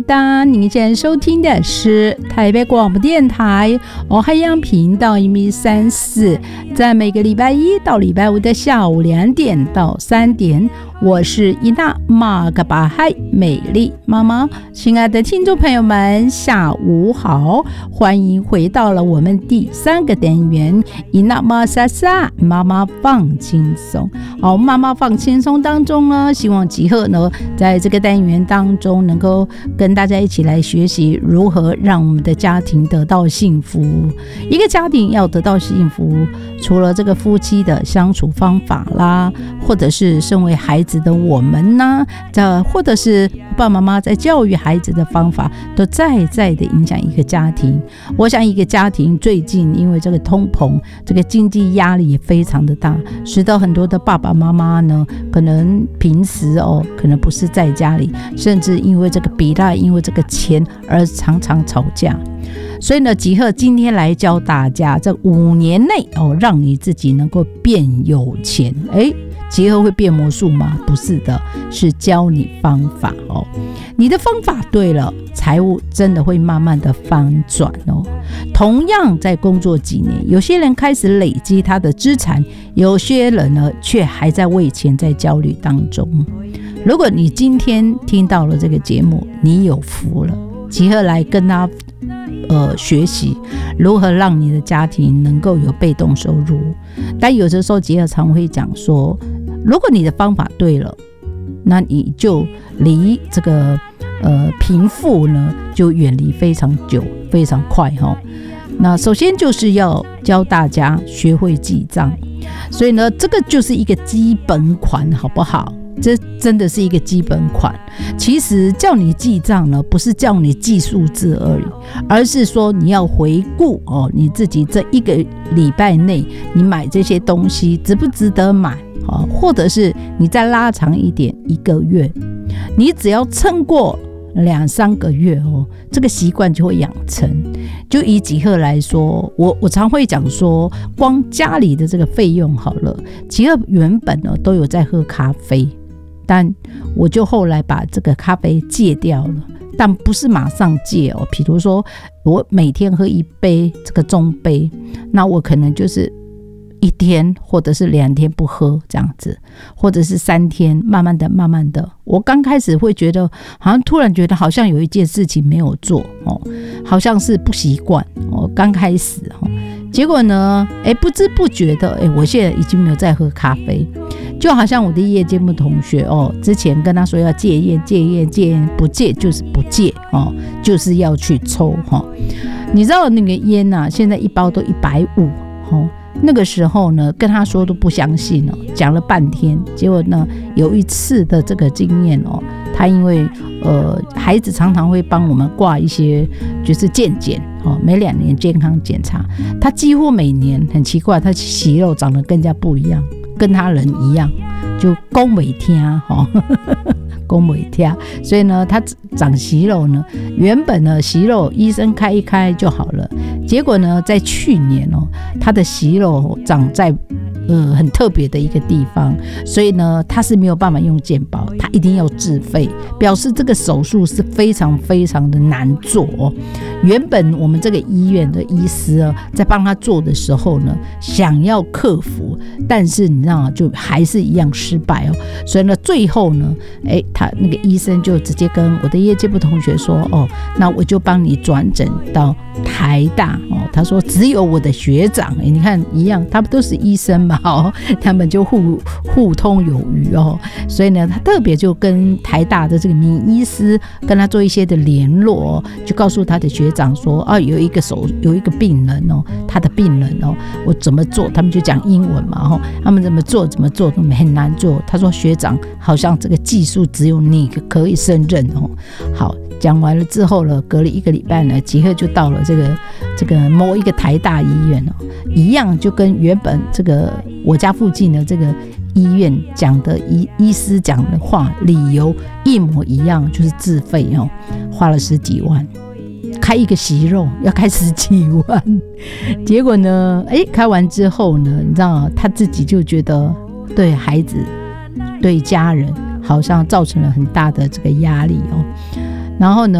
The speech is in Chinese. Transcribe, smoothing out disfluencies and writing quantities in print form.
达，您现在收听的是台北广播电台海洋频道134，在每个礼拜一到礼拜五的下午2点到3点，我是伊娜马格巴海美丽妈妈。亲爱的听众朋友们，下午好，欢迎回到了我们第3个单元伊娜马莎莎妈妈放轻松。妈妈放轻松当中呢，希望吉赫呢在这个单元当中能够跟大家一起来学习如何让我们的家庭得到幸福。一个家庭要得到幸福，除了这个夫妻的相处方法啦，或者是身为孩子的我们呢，或者是爸爸妈妈在教育孩子的方法，都在的影响一个家庭。我想一个家庭最近因为这个通膨，这个经济压力也非常的大，使得很多的爸爸妈妈呢，可能平时可能不是在家里，甚至因为这个比赖，因为这个钱而常常吵架。所以呢，吉赫今天来教大家，这5年内让你自己能够变有钱。吉赫会变魔术吗？不是的，是教你方法你的方法对了，财务真的会慢慢的翻转同样在工作几年，有些人开始累积他的资产，有些人呢却还在为钱在焦虑当中。如果你今天听到了这个节目，你有福了。吉赫来跟他学习如何让你的家庭能够有被动收入。但有的时候吉赫常会讲说，如果你的方法对了，那你就离这个贫富呢就远离非常久非常快那首先就是要教大家学会记账，所以呢这个就是一个基本款，好不好？这真的是一个基本款。其实叫你记账呢，不是叫你记数字而已，而是说你要回顾你自己这1个礼拜内你买这些东西值不值得买，或者是你再拉长一点1个月，你只要撑过2-3个月这个习惯就会养成。就以吉赫来说，我常会讲说，光家里的这个费用好了，吉赫原本呢都有在喝咖啡，但我就后来把这个咖啡戒掉了，但不是马上戒比如说我每天喝1杯这个中杯，那我可能就是1天或者是2天不喝这样子，或者是3天，慢慢的。我刚开始会觉得好像突然觉得好像有一件事情没有做好像是不习惯刚开始结果呢不知不觉的我现在已经没有再喝咖啡。就好像我的业界部同学之前跟他说要戒烟，不戒就是不戒就是要去抽你知道那个烟啊，现在1包都150那个时候呢跟他说都不相信讲了半天，结果呢有一次的这个经验他因为孩子常常会帮我们挂一些就是健检每2年健康检查，他几乎每年，很奇怪，他息肉长得更加不一样，跟他人一样，就讲不听讲不听，所以呢他长息肉呢，原本呢息肉医生开一开就好了，结果呢在去年他的息肉长在很特别的一个地方，所以呢他是没有办法用健保，他一定要自费，表示这个手术是非常非常的难做原本我们这个医院的医师在帮他做的时候呢，想要克服，但是你知道就还是一样失败所以呢最后呢他那个医生就直接跟我的业界部同学说那我就帮你转诊到台大他说只有我的学长你看一样，他们都是医生嘛他们就互通有余所以呢他特别就跟台大的这个名医师跟他做一些的联络就告诉他的学长说有一个病人他的病人我怎么做，他们就讲英文嘛他们怎么做都很难做，他说学长好像这个技术只有你可以胜任好，讲完了之后呢，隔了1个礼拜呢，吉赫就到了这个某一个台大医院一样就跟原本这个我家附近的这个医院讲的医师讲的话理由一模一样，就是自费花了10几万，开一个息肉要开10几万，结果呢开完之后呢，你知道他自己就觉得对孩子对家人好像造成了很大的这个压力然后呢